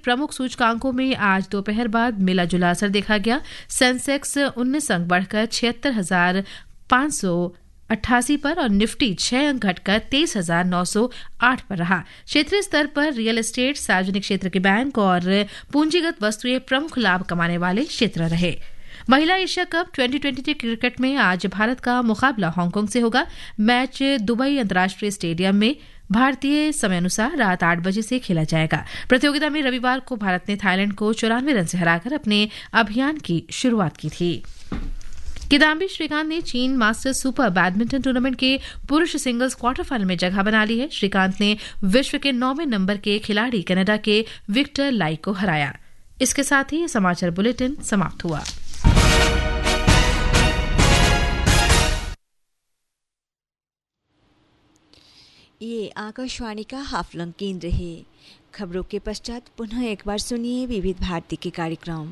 प्रमुख सूचकांकों में आज दोपहर बाद मिला जुला असर देखा गया। सेंसेक्स 19 अंक बढ़कर 76,588 पर और निफ्टी 6 अंक घटकर 23,908 पर रहा। क्षेत्रीय स्तर पर रियल एस्टेट, सार्वजनिक क्षेत्र के बैंक और पूंजीगत वस्तुएं प्रमुख लाभ कमाने वाले क्षेत्र रहे। महिला एशिया कप 2023 क्रिकेट में आज भारत का मुकाबला हांगकांग से होगा। मैच दुबई अंतर्राष्ट्रीय स्टेडियम में भारतीय समय अनुसार रात 8 बजे से खेला जाएगा। प्रतियोगिता में रविवार को भारत ने थाईलैंड को 94 रन से हराकर अपने अभियान की शुरुआत की थी। किदाम्बी श्रीकांत ने चीन मास्टर्स सुपर बैडमिंटन टूर्नामेंट के पुरुष सिंगल्स क्वार्टर फाइनल में जगह बना ली है। श्रीकांत ने विश्व के 9वें नंबर के खिलाड़ी कनाडा के विक्टर लाई को हराया। इसके साथ ही ये समाचार बुलेटिन समाप्त हुआ। ये आकाशवाणी का हाफलंग केंद्र है। खबरों के पश्चात पुनः एक बार सुनिए विविध भारती के कार्यक्रम।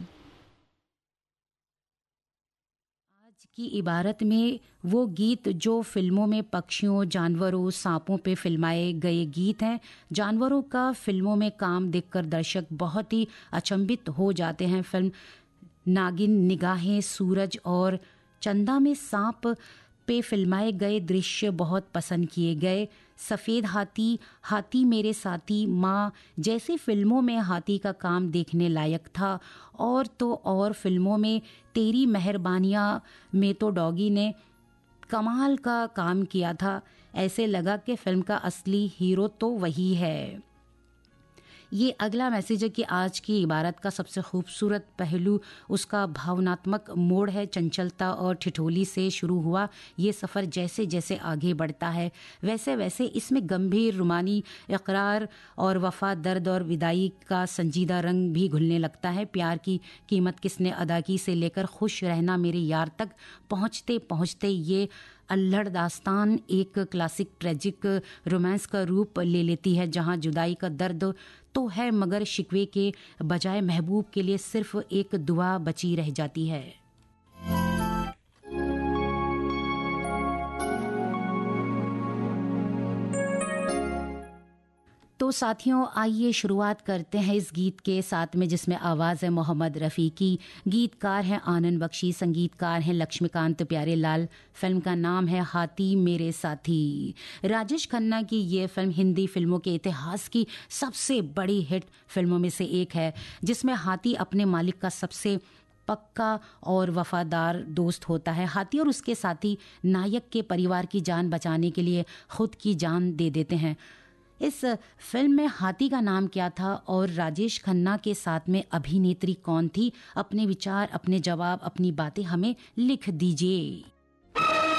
आज की इबारत में वो गीत जो फिल्मों में पक्षियों, जानवरों, सांपों पे फिल्माए गए गीत हैं। जानवरों का फिल्मों में काम देखकर दर्शक बहुत ही अचंभित हो जाते हैं। फिल्म नागिन, निगाहें, सूरज और चंदा में सांप पे फिल्माए गए दृश्य बहुत पसंद किए गए। सफ़ेद हाथी, हाथी मेरे साथी, माँ जैसी फिल्मों में हाथी का काम देखने लायक था। और तो और फिल्मों में तेरी मेहरबानियाँ में तो डॉगी ने कमाल का काम किया था। ऐसे लगा कि फिल्म का असली हीरो तो वही है। ये अगला मैसेज है कि आज की इबारत का सबसे खूबसूरत पहलू उसका भावनात्मक मोड़ है। चंचलता और ठिठोली से शुरू हुआ ये सफ़र जैसे जैसे आगे बढ़ता है वैसे वैसे इसमें गंभीर, रुमानी, इकरार और वफा, दर्द और विदाई का संजीदा रंग भी घुलने लगता है। प्यार की कीमत किसने अदा की से लेकर खुश रहना मेरे यार तक पहुँचते पहुँचते ये अल्हड़ दास्तान एक क्लासिक ट्रेजिक रोमांस का रूप ले लेती है, जहाँ जुदाई का दर्द तो है मगर शिकवे के बजाय महबूब के लिए सिर्फ एक दुआ बची रह जाती है। तो साथियों, आइए शुरुआत करते हैं इस गीत के साथ में, जिसमें आवाज़ है मोहम्मद रफ़ी की, गीतकार हैं आनंद बख्शी, संगीतकार हैं लक्ष्मीकांत प्यारेलाल। फिल्म का नाम है हाथी मेरे साथी। राजेश खन्ना की ये फिल्म हिंदी फिल्मों के इतिहास की सबसे बड़ी हिट फिल्मों में से एक है, जिसमें हाथी अपने मालिक का सबसे पक्का और वफादार दोस्त होता है। हाथी और उसके साथी नायक के परिवार की जान बचाने के लिए खुद की जान दे देते हैं। इस फिल्म में हाथी का नाम क्या था और राजेश खन्ना के साथ में अभिनेत्री कौन थी? अपने विचार, अपने जवाब, अपनी बातें हमें लिख दीजिए।